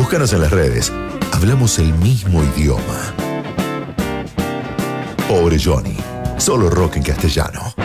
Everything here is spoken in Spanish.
Búscanos en las redes. Hablamos el mismo idioma. Pobre Johnny. Solo rock en castellano.